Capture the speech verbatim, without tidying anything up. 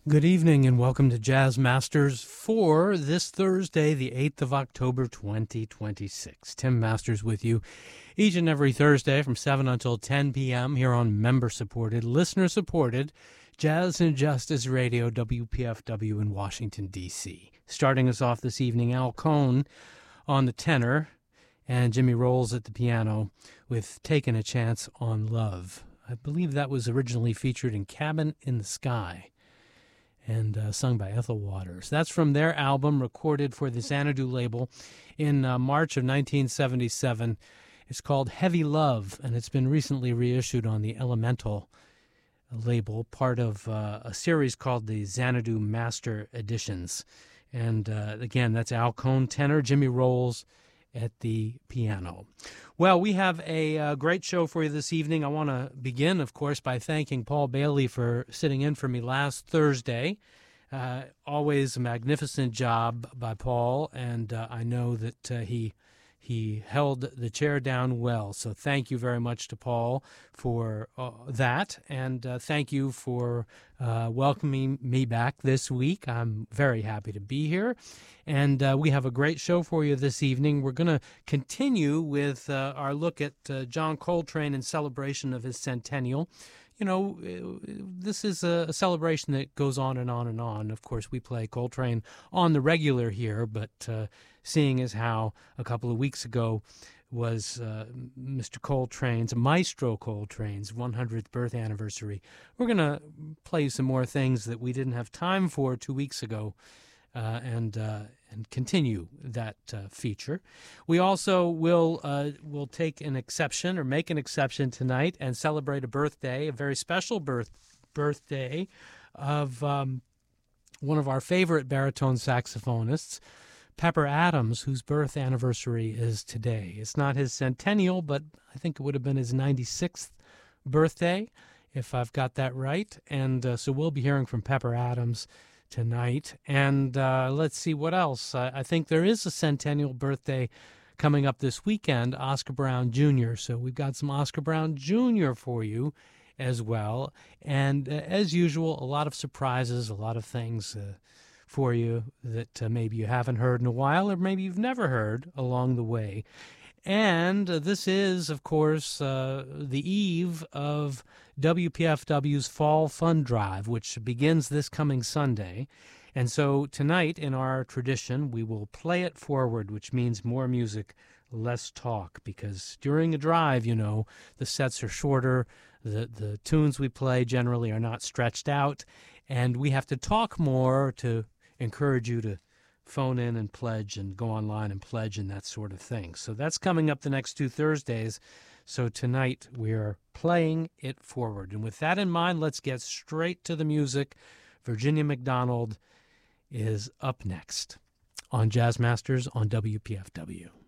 Good evening and welcome to Jazz Masters for this Thursday, the eighth of October, twenty twenty-six. Tim Masters with you each and every Thursday from seven until ten p.m. here on member-supported, listener-supported Jazz and Justice Radio, W P F W in Washington, D C Starting us off this evening, Al Cohn on the tenor and Jimmy Rolls at the piano with Taking a Chance on Love. I believe that was originally featured in Cabin in the Sky and uh, sung by Ethel Waters. That's from their album recorded for the Xanadu label in uh, March of nineteen seventy-seven. It's called Heavy Love, and it's been recently reissued on the Elemental label, part of uh, a series called the Xanadu Master Editions. And uh, again, that's Al Cohn tenor, Jimmy Rolls at the piano. Well, we have a uh, great show for you this evening. I want to begin, of course, by thanking Paul Bailey for sitting in for me last Thursday. Uh, always a magnificent job by Paul, and uh, I know that uh, he he held the chair down well. So thank you very much to Paul for uh, that, and uh, thank you for uh, welcoming me back this week. I'm very happy to be here, and uh, we have a great show for you this evening. We're going to continue with uh, our look at uh, John Coltrane in celebration of his centennial. You know, this is a celebration that goes on and on and on. Of course, we play Coltrane on the regular here, but uh, seeing as how a couple of weeks ago was uh, Mister Coltrane's, Maestro Coltrane's one hundredth birth anniversary, we're going to play some more things that we didn't have time for two weeks ago. Uh, and uh, and continue that uh, feature. We also will uh, will take an exception or make an exception tonight and celebrate a birthday, a very special birth birthday of um, one of our favorite baritone saxophonists, Pepper Adams, whose birth anniversary is today. It's not his centennial, but I think it would have been his ninety-sixth birthday, if I've got that right. And uh, so we'll be hearing from Pepper Adams tonight. And uh, let's see what else. Uh, I think there is a centennial birthday coming up this weekend, Oscar Brown Junior So we've got some Oscar Brown Junior for you as well. And uh, as usual, a lot of surprises, a lot of things uh, for you that uh, maybe you haven't heard in a while, or maybe you've never heard along the way. And uh, this is, of course, uh, the eve of W P F W's Fall Fund Drive, which begins this coming Sunday. And so tonight, in our tradition, we will play it forward, which means more music, less talk, because during a drive, you know, the sets are shorter, the, the tunes we play generally are not stretched out, and we have to talk more to encourage you to phone in and pledge and go online and pledge and that sort of thing. So that's coming up the next two Thursdays. So tonight we're playing it forward. And with that in mind, let's get straight to the music. Virginia McDonald is up next on Jazz Masters on W P F W.